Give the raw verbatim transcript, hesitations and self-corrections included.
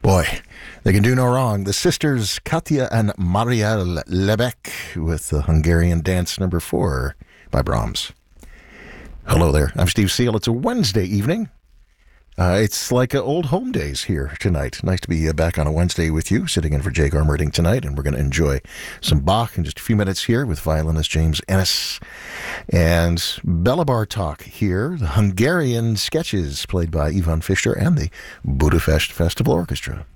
Boy, they can do no wrong. The sisters Katja and Marielle Lebec with the Hungarian Dance number four by Brahms. Hello there, I'm Steve Seal. It's a Wednesday evening. Uh, it's like uh, old home days here tonight. Nice to be uh, back on a Wednesday with you, sitting in for Jake Armerding tonight, and we're going to enjoy some Bach in just a few minutes here with violinist James Ennis. And Bela Bartok here, the Hungarian Sketches, played by Ivan Fischer and the Budapest Festival Orchestra.